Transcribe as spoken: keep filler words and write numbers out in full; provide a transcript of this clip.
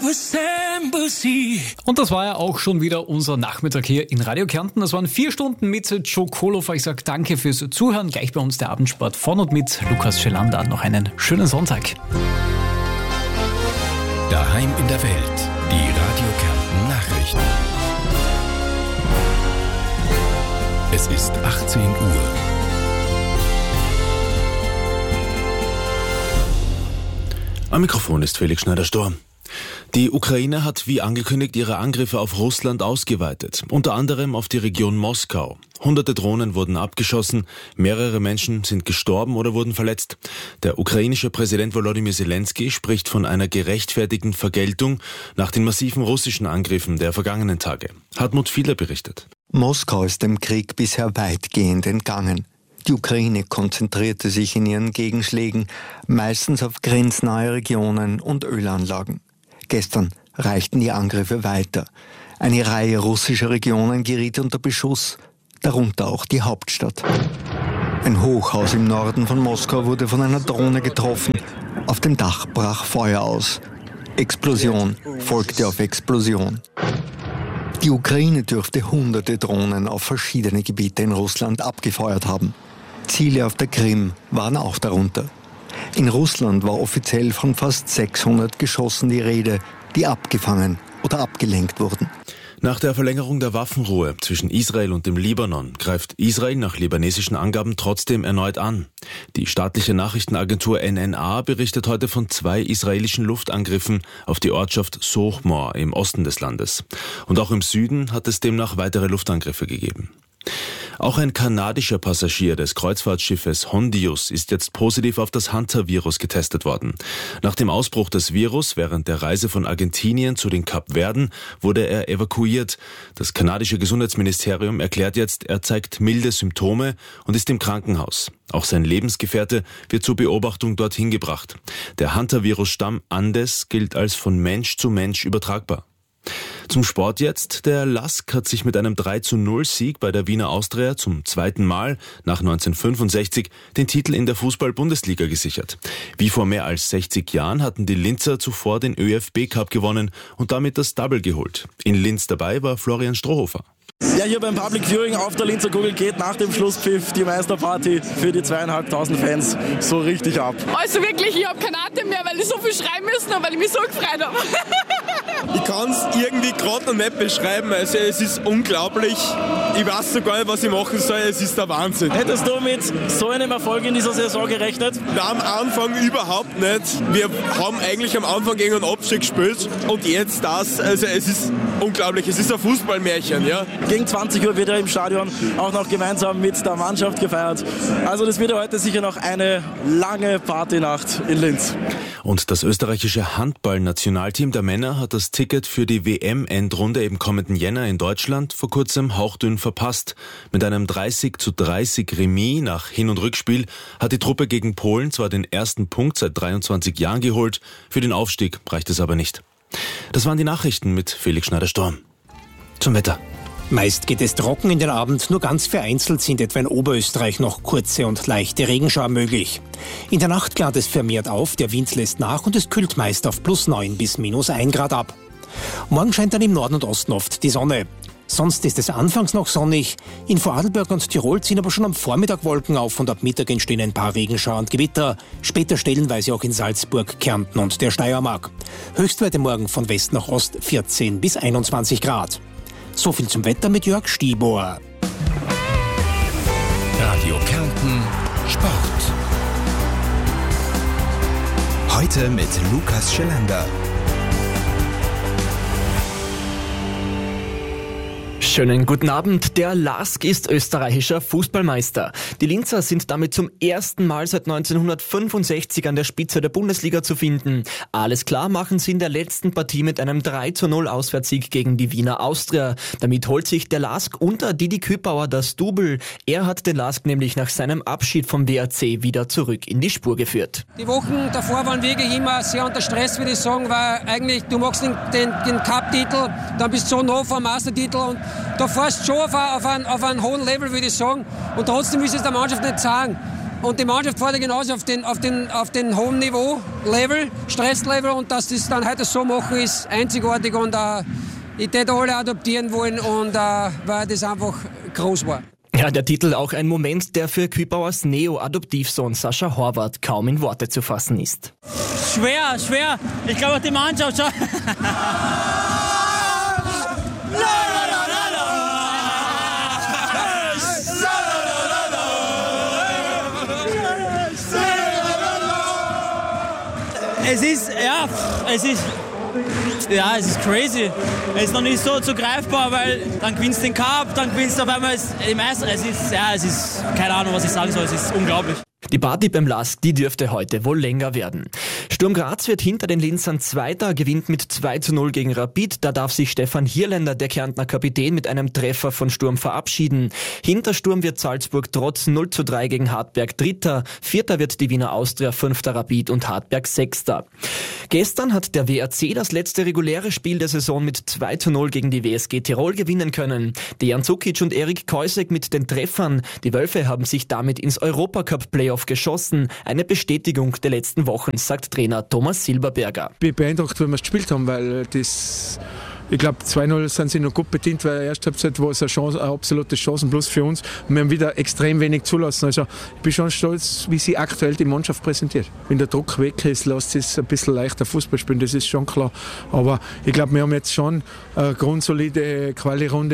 Und das war ja auch schon wieder unser Nachmittag hier in Radio Kärnten. Das waren vier Stunden mit Joe Kolofer. Ich sage danke fürs Zuhören. Gleich bei uns der Abendsport von und mit Lukas Schelander. Noch einen schönen Sonntag. Daheim in der Welt. Die Radio Kärnten Nachrichten. Es ist achtzehn Uhr. Am Mikrofon ist Felix Schneider-Storm. Die Ukraine hat wie angekündigt ihre Angriffe auf Russland ausgeweitet, unter anderem auf die Region Moskau. Hunderte Drohnen wurden abgeschossen, mehrere Menschen sind gestorben oder wurden verletzt. Der ukrainische Präsident Volodymyr Zelensky spricht von einer gerechtfertigten Vergeltung nach den massiven russischen Angriffen der vergangenen Tage. Hartmut Fiedler berichtet. Moskau ist dem Krieg bisher weitgehend entgangen. Die Ukraine konzentrierte sich in ihren Gegenschlägen meistens auf grenznahe Regionen und Ölanlagen. Gestern reichten die Angriffe weiter. Eine Reihe russischer Regionen geriet unter Beschuss, darunter auch die Hauptstadt. Ein Hochhaus im Norden von Moskau wurde von einer Drohne getroffen. Auf dem Dach brach Feuer aus. Explosion folgte auf Explosion. Die Ukraine dürfte hunderte Drohnen auf verschiedene Gebiete in Russland abgefeuert haben. Ziele auf der Krim waren auch darunter. In Russland war offiziell von fast sechshundert Geschossen die Rede, die abgefangen oder abgelenkt wurden. Nach der Verlängerung der Waffenruhe zwischen Israel und dem Libanon greift Israel nach libanesischen Angaben trotzdem erneut an. Die staatliche Nachrichtenagentur N N A berichtet heute von zwei israelischen Luftangriffen auf die Ortschaft Sochmor im Osten des Landes. Und auch im Süden hat es demnach weitere Luftangriffe gegeben. Auch ein kanadischer Passagier des Kreuzfahrtschiffes Hondius ist jetzt positiv auf das Hunter-Virus getestet worden. Nach dem Ausbruch des Virus während der Reise von Argentinien zu den Kapverden wurde er evakuiert. Das kanadische Gesundheitsministerium erklärt jetzt, er zeigt milde Symptome und ist im Krankenhaus. Auch sein Lebensgefährte wird zur Beobachtung dorthin gebracht. Der Hunter-Virus-Stamm Andes gilt als von Mensch zu Mensch übertragbar. Zum Sport jetzt. Der Lask hat sich mit einem drei zu null Sieg bei der Wiener Austria zum zweiten Mal nach neunzehnhundertfünfundsechzig den Titel in der Fußball-Bundesliga gesichert. Wie vor mehr als sechzig Jahren hatten die Linzer zuvor den ÖFB-Cup gewonnen und damit das Double geholt. In Linz dabei war Florian Strohhofer. Ja, hier beim Public Viewing auf der Linzer Kugel geht nach dem Schlusspfiff die Meisterparty für die zweieinhalbtausend Fans so richtig ab. Also wirklich, ich habe keine Atem mehr, weil ich so viel schreien müssen habe, weil ich mich so gefreut habe. Ich kann es irgendwie gerade noch nicht beschreiben, also es ist unglaublich. Ich weiß sogar nicht, was ich machen soll, es ist der Wahnsinn. Hättest du mit so einem Erfolg in dieser Saison gerechnet? Na, am Anfang überhaupt nicht. Wir haben eigentlich am Anfang gegen einen Abstieg gespielt und jetzt das, also es ist unglaublich, es ist ein Fußballmärchen, ja. Gegen zwanzig Uhr wird er im Stadion auch noch gemeinsam mit der Mannschaft gefeiert. Also das wird heute sicher noch eine lange Partynacht in Linz. Und das österreichische Handball-Nationalteam der Männer hat das Ticket für die W M-Endrunde im kommenden Jänner in Deutschland vor kurzem hauchdünn verpasst. Mit einem dreißig zu dreißig Remis nach Hin- und Rückspiel hat die Truppe gegen Polen zwar den ersten Punkt seit dreiundzwanzig Jahren geholt, für den Aufstieg reicht es aber nicht. Das waren die Nachrichten mit Felix Schneider-Storm. Zum Wetter. Meist geht es trocken in den Abend, nur ganz vereinzelt sind etwa in Oberösterreich noch kurze und leichte Regenschauer möglich. In der Nacht klart es vermehrt auf, der Wind lässt nach und es kühlt meist auf plus neun bis minus ein Grad ab. Morgen scheint dann im Norden und Osten oft die Sonne. Sonst ist es anfangs noch sonnig. In Vorarlberg und Tirol ziehen aber schon am Vormittag Wolken auf und ab Mittag entstehen ein paar Regenschauer und Gewitter. Später stellenweise auch in Salzburg, Kärnten und der Steiermark. Höchstwerte morgen von West nach Ost vierzehn bis einundzwanzig Grad. So viel zum Wetter mit Jörg Stiebor. Radio Kärnten Sport. Heute mit Lukas Schelander. Schönen guten Abend. Der Lask ist österreichischer Fußballmeister. Die Linzer sind damit zum ersten Mal seit neunzehnhundertfünfundsechzig an der Spitze der Bundesliga zu finden. Alles klar machen sie in der letzten Partie mit einem drei zu null Auswärtssieg gegen die Wiener Austria. Damit holt sich der Lask unter Didi Küppauer das Double. Er hat den Lask nämlich nach seinem Abschied vom W R C wieder zurück in die Spur geführt. Die Wochen davor waren wirklich immer sehr unter Stress, würde ich sagen, weil eigentlich du machst den, den, den Cup-Titel, dann bist du so nah vor dem Meistertitel und da fährst du schon auf, auf, einen, auf einen hohen Level, würde ich sagen. Und trotzdem willst du es der Mannschaft nicht sagen. Und die Mannschaft fährt genauso auf den, auf den, auf den hohen Niveau, Level, Stresslevel. Und dass das dann heute so machen, ist einzigartig. Und äh, ich hätte alle adoptieren wollen, und, äh, weil das einfach groß war. Ja, der Titel auch ein Moment, der für Kübauers Neo-Adoptivsohn Sascha Horvath kaum in Worte zu fassen ist. Schwer, schwer. Ich glaube auch die Mannschaft schon. Es ist, ja, es ist, ja, es ist crazy. Es ist noch nicht so zu greifbar, weil dann gewinnst du den Cup, dann gewinnst du auf einmal die Meister. Es ist, ja, es ist, keine Ahnung, was ich sagen soll, es ist unglaublich. Die Party beim Lask, die dürfte heute wohl länger werden. Sturm Graz wird hinter den Linzern Zweiter, gewinnt mit zwei zu null gegen Rapid. Da darf sich Stefan Hierländer, der Kärntner Kapitän, mit einem Treffer von Sturm verabschieden. Hinter Sturm wird Salzburg trotz null zu drei gegen Hartberg Dritter. Vierter wird die Wiener Austria, Fünfter Rapid und Hartberg Sechster. Gestern hat der W R C das letzte reguläre Spiel der Saison mit zwei zu null gegen die W S G Tirol gewinnen können. Dejan Cukic und Erik Keusek mit den Treffern. Die Wölfe haben sich damit ins Europacup-Playoff geschossen. Eine Bestätigung der letzten Wochen, sagt Trainer Thomas Silberberger. Ich bin beeindruckt, wie wir gespielt haben, weil das, ich glaube, zwei null sind sie noch gut bedient, weil die erste Halbzeit war es eine, Chance, eine absolute Chancenplus für uns. Und wir haben wieder extrem wenig zulassen. Also ich bin schon stolz, wie sie aktuell die Mannschaft präsentiert. Wenn der Druck weg ist, lässt es ein bisschen leichter Fußball spielen, das ist schon klar. Aber ich glaube, wir haben jetzt schon eine grundsolide Quali-Runde